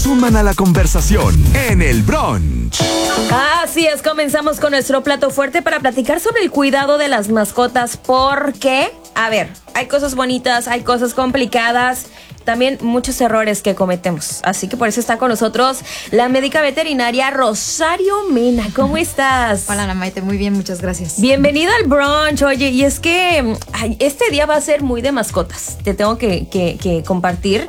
Suman a la conversación en el brunch. Así es, comenzamos con nuestro plato fuerte para platicar sobre el cuidado de las mascotas porque, a ver, hay cosas bonitas, hay cosas complicadas, también muchos errores que cometemos. Así que por eso está con nosotros la médica veterinaria Rosario Mena. ¿Cómo estás? Hola, Ana Maite, muy bien, muchas gracias. Bienvenida al brunch. Oye, y es que este día va a ser muy de mascotas. Te tengo que compartir.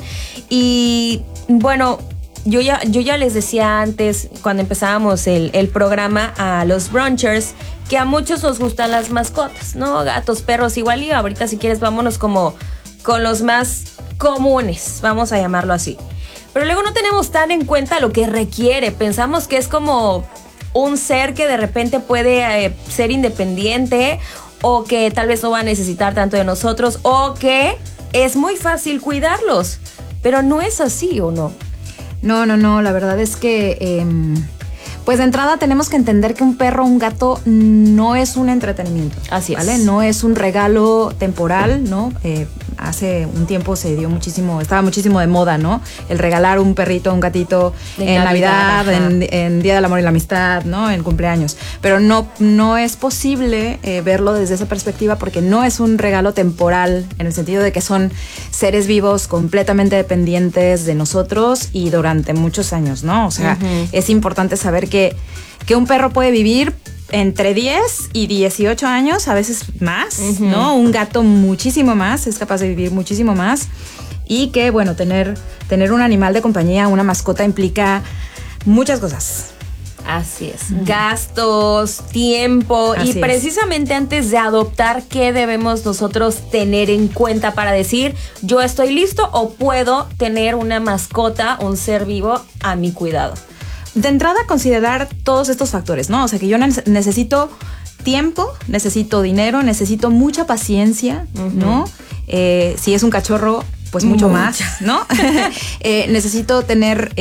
Y bueno, yo ya les decía antes, cuando empezábamos el programa a los brunchers, que a muchos nos gustan las mascotas, ¿no? Gatos, perros, igual. Y ahorita, si quieres, vámonos como con los más comunes, vamos a llamarlo así. Pero luego no tenemos tan en cuenta lo que requiere. Pensamos que es como un ser que de repente puede ser independiente, o que tal vez no va a necesitar tanto de nosotros, o que es muy fácil cuidarlos. Pero no es así, ¿o no? No, la verdad es que pues de entrada tenemos que entender que un perro o un gato no es un entretenimiento. Así es. ¿Vale? No es un regalo temporal, ¿no? Hace un tiempo estaba muchísimo de moda, ¿no? El regalar un perrito, un gatito en Navidad, en Día del Amor y la Amistad, ¿no? En cumpleaños. Pero no es posible verlo desde esa perspectiva, porque no es un regalo temporal, en el sentido de que son seres vivos completamente dependientes de nosotros y durante muchos años, ¿no? O sea, es importante saber que un perro puede vivir entre 10 y 18 años, a veces más, ¿no? Un gato muchísimo más, es capaz de vivir muchísimo más. Y que, bueno, tener un animal de compañía, una mascota, implica muchas cosas. Así es. Gastos, tiempo. Así y precisamente antes de adoptar, ¿qué debemos nosotros tener en cuenta para decir, yo estoy listo o puedo tener una mascota, un ser vivo a mi cuidado? De entrada, considerar todos estos factores, ¿no? O sea, que yo necesito tiempo, necesito dinero, necesito mucha paciencia, ¿no? Si es un cachorro, pues mucho más, ¿no? Necesito tener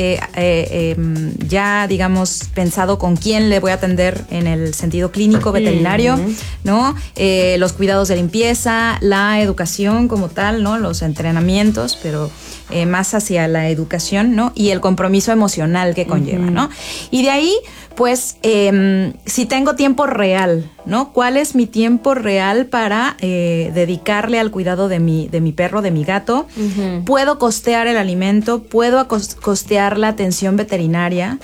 ya, digamos, pensado con quién le voy a atender en el sentido clínico, veterinario, ¿no? Los cuidados de limpieza, la educación como tal, ¿no? Los entrenamientos, pero más hacia la educación, ¿no? Y el compromiso emocional que conlleva, ¿no? Y de ahí, pues, si tengo tiempo real, ¿no? ¿Cuál es mi tiempo real para dedicarle al cuidado de mi perro, de mi gato? Puedo costear el alimento, puedo costear la atención veterinaria.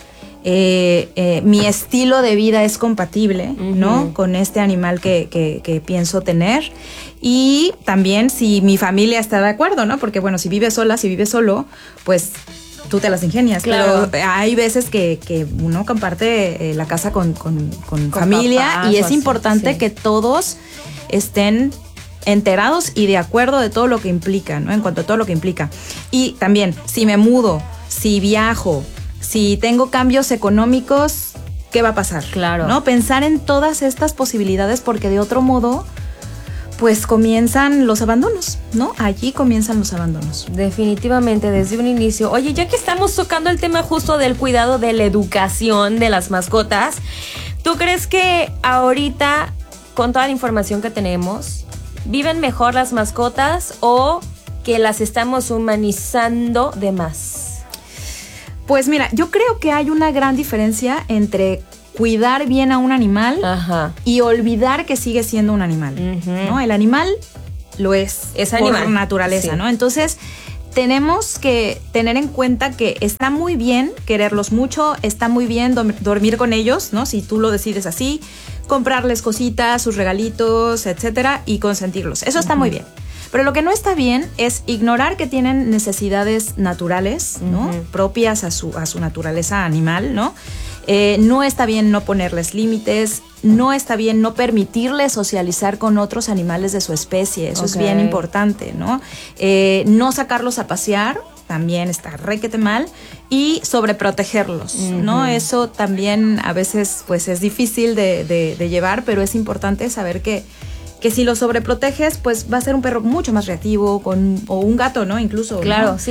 Mi estilo de vida es compatible, ¿no? Con este animal que pienso tener. Y también si mi familia está de acuerdo, ¿no? Porque, bueno, si vives sola, si vives solo, pues tú te las ingenias. Claro. Pero hay veces que uno comparte la casa con familia, papás, y es importante que todos estén enterados y de acuerdo de todo lo que implica, ¿no? En cuanto a todo lo que implica. Y también, si me mudo, si viajo, si tengo cambios económicos, ¿qué va a pasar? Claro. ¿No? Pensar en todas estas posibilidades, porque de otro modo, pues comienzan los abandonos, ¿no? Allí comienzan los abandonos. Definitivamente, desde un inicio. Oye, ya que estamos tocando el tema justo del cuidado, de la educación de las mascotas, ¿tú crees que ahorita, con toda la información que tenemos, viven mejor las mascotas o que las estamos humanizando de más? Pues mira, yo creo que hay una gran diferencia entre cuidar bien a un animal y olvidar que sigue siendo un animal, ¿no? El animal lo es animal por naturaleza, ¿no? Entonces, tenemos que tener en cuenta que está muy bien quererlos mucho, está muy bien dormir con ellos, ¿no? Si tú lo decides así, comprarles cositas, sus regalitos, etcétera, y consentirlos. Eso está muy bien. Pero lo que no está bien es ignorar que tienen necesidades naturales, ¿no? Propias a su naturaleza animal, ¿no? No está bien no ponerles límites, no está bien no permitirles socializar con otros animales de su especie, eso es bien importante, ¿no? No sacarlos a pasear, también está requete mal, y sobreprotegerlos, ¿no? Eso también a veces pues es difícil de llevar, pero es importante saber que si lo sobreproteges, pues va a ser un perro mucho más reactivo, o un gato, ¿no? Incluso. Claro, ¿no? sí.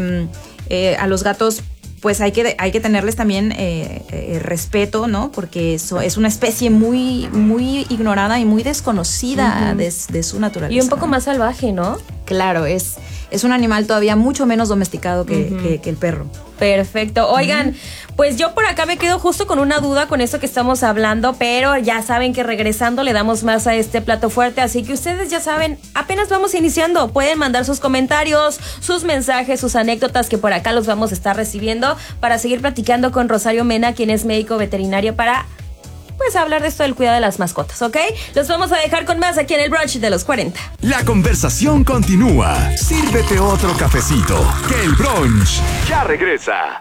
A los gatos, pues hay que tenerles también respeto, ¿no? Porque es una especie muy, muy ignorada y muy desconocida de su naturaleza. Y un poco más salvaje, ¿no? Claro, es Es un animal todavía mucho menos domesticado que el perro. Perfecto. Oigan, pues yo por acá me quedo justo con una duda con eso que estamos hablando, pero ya saben que regresando le damos más a este plato fuerte, así que ustedes ya saben, apenas vamos iniciando, pueden mandar sus comentarios, sus mensajes, sus anécdotas, que por acá los vamos a estar recibiendo para seguir platicando con Rosario Mena, quien es médico veterinario, para pues hablar de esto del cuidado de las mascotas, ¿ok? Los vamos a dejar con más aquí en el brunch de los 40. La conversación continúa. Sírvete otro cafecito, que el brunch ya regresa.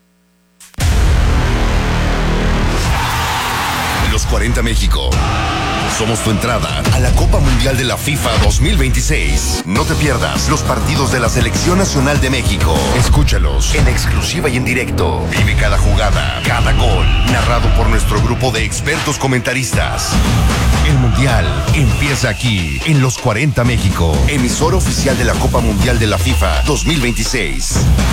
Los 40 México. Somos tu entrada a la Copa Mundial de la FIFA 2026. No te pierdas los partidos de la Selección Nacional de México. Escúchalos en exclusiva y en directo. Vive cada jugada, cada gol, narrado por nuestro grupo de expertos comentaristas. El Mundial empieza aquí, en Los 40 México, emisora oficial de la Copa Mundial de la FIFA 2026.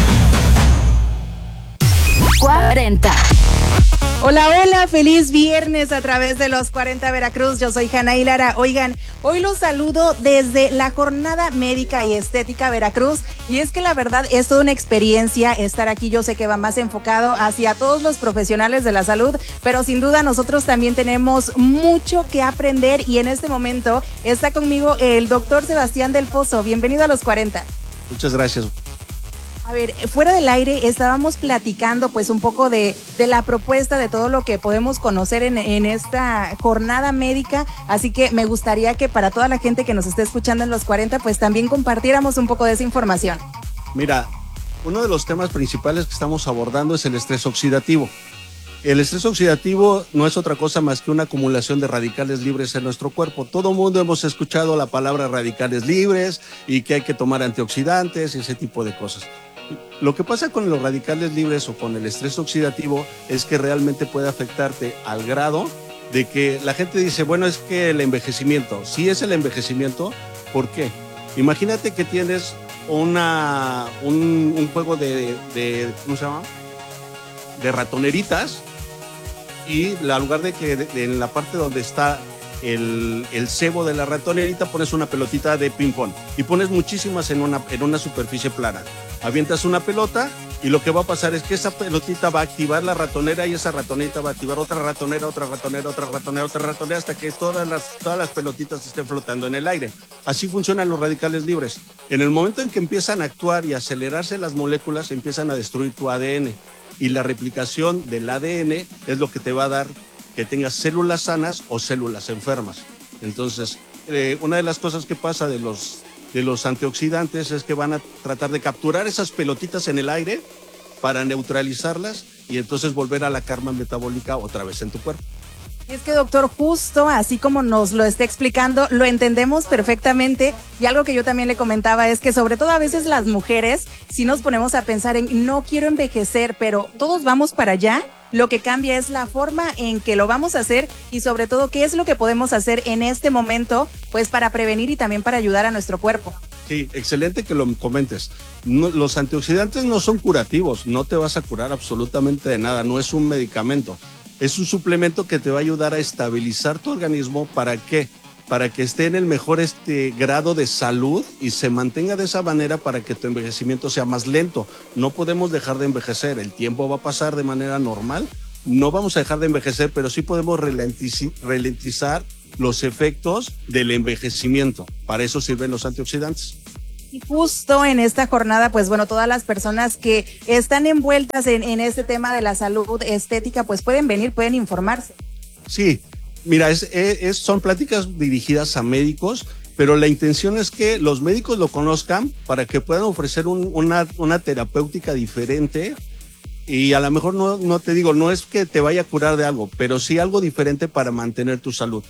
40. Hola, hola, feliz viernes a través de Los 40 Veracruz. Yo soy Janaí Lara. Oigan, hoy los saludo desde la Jornada Médica y Estética Veracruz. Y es que la verdad es toda una experiencia estar aquí. Yo sé que va más enfocado hacia todos los profesionales de la salud, pero sin duda nosotros también tenemos mucho que aprender. Y en este momento está conmigo el doctor Sebastián del Pozo. Bienvenido a Los 40. Muchas gracias. A ver, fuera del aire estábamos platicando pues un poco de la propuesta, de todo lo que podemos conocer en esta jornada médica, así que me gustaría que para toda la gente que nos esté escuchando en Los 40 pues también compartiéramos un poco de esa información. Mira, uno de los temas principales que estamos abordando es el estrés oxidativo. El estrés oxidativo no es otra cosa más que una acumulación de radicales libres en nuestro cuerpo. Todo mundo hemos escuchado la palabra radicales libres y que hay que tomar antioxidantes y ese tipo de cosas. Lo que pasa con los radicales libres o con el estrés oxidativo es que realmente puede afectarte al grado de que la gente dice, bueno, es que el envejecimiento, sí es el envejecimiento, ¿por qué? Imagínate que tienes un juego de ¿cómo se llama? De ratoneritas y en lugar de que en la parte donde está el cebo de la ratonerita pones una pelotita de ping pong y pones muchísimas en una superficie plana. Avientas una pelota y lo que va a pasar es que esa pelotita va a activar la ratonera y esa ratonera va a activar otra ratonera, otra ratonera, otra ratonera, otra ratonera, hasta que todas las pelotitas estén flotando en el aire. Así funcionan los radicales libres. En el momento en que empiezan a actuar y acelerarse las moléculas, empiezan a destruir tu ADN. Y la replicación del ADN es lo que te va a dar que tengas células sanas o células enfermas. Entonces, una de las cosas que pasa de los antioxidantes es que van a tratar de capturar esas pelotitas en el aire para neutralizarlas y entonces volver a la carga metabólica otra vez en tu cuerpo. Es que, doctor, justo así como nos lo está explicando, lo entendemos perfectamente. Y algo que yo también le comentaba es que sobre todo a veces las mujeres, si nos ponemos a pensar en no quiero envejecer, pero todos vamos para allá, lo que cambia es la forma en que lo vamos a hacer y sobre todo qué es lo que podemos hacer en este momento, pues para prevenir y también para ayudar a nuestro cuerpo. Sí, excelente que lo comentes. No, los antioxidantes no son curativos, no te vas a curar absolutamente de nada, no es un medicamento. Es un suplemento que te va a ayudar a estabilizar tu organismo. ¿Para qué? Para que esté en el mejor grado de salud y se mantenga de esa manera para que tu envejecimiento sea más lento. No podemos dejar de envejecer, el tiempo va a pasar de manera normal. No vamos a dejar de envejecer, pero sí podemos ralentizar los efectos del envejecimiento. Para eso sirven los antioxidantes. Y justo en esta jornada, pues bueno, todas las personas que están envueltas en este tema de la salud estética, pues pueden venir, pueden informarse. Sí, mira, son pláticas dirigidas a médicos, pero la intención es que los médicos lo conozcan para que puedan ofrecer una terapéutica diferente. Y a lo mejor no te digo, no es que te vaya a curar de algo, pero sí algo diferente para mantener tu salud.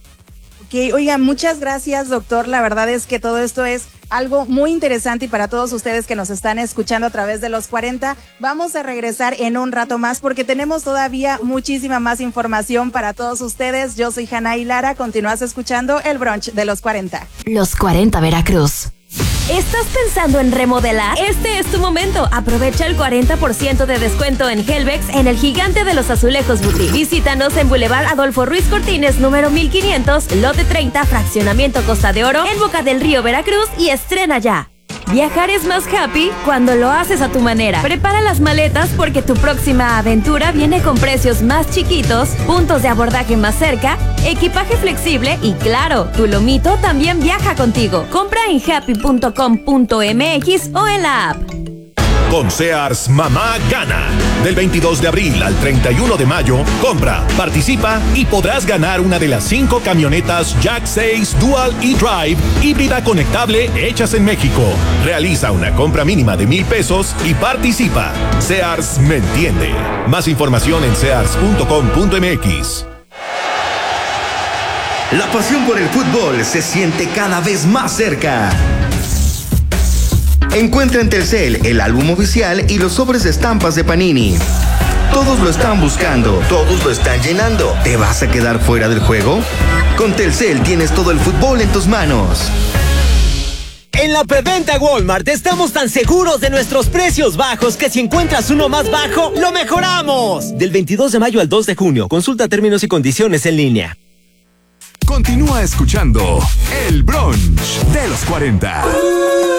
Ok, oigan, muchas gracias, doctor. La verdad es que todo esto es algo muy interesante y para todos ustedes que nos están escuchando a través de Los 40, vamos a regresar en un rato más porque tenemos todavía muchísima más información para todos ustedes. Yo soy Janaí Lara, continúas escuchando el brunch de Los 40. Los 40 Veracruz. ¿Estás pensando en remodelar? Este es tu momento. Aprovecha el 40% de descuento en Helvex en el gigante de los azulejos Boutique. Visítanos en Boulevard Adolfo Ruiz Cortines, número 1500, lote 30, fraccionamiento Costa de Oro, en Boca del Río, Veracruz, y estrena ya. Viajar es más happy cuando lo haces a tu manera. Prepara las maletas porque tu próxima aventura viene con precios más chiquitos, puntos de abordaje más cerca, equipaje flexible y claro, tu lomito también viaja contigo. Compra en happy.com.mx o en la app. Con Sears, mamá gana. Del 22 de abril al 31 de mayo, compra, participa y podrás ganar una de las 5 camionetas Jack 6 Dual e-Drive híbrida conectable hechas en México. Realiza una compra mínima de $1,000 y participa. Sears me entiende. Más información en sears.com.mx. La pasión por el fútbol se siente cada vez más cerca. Encuentra en Telcel el álbum oficial y los sobres de estampas de Panini. Todos lo están buscando, todos lo están llenando. ¿Te vas a quedar fuera del juego? Con Telcel tienes todo el fútbol en tus manos. En la preventa Walmart estamos tan seguros de nuestros precios bajos que si encuentras uno más bajo, ¡lo mejoramos! Del 22 de mayo al 2 de junio. Consulta términos y condiciones en línea. Continúa escuchando El Brunch de los 40.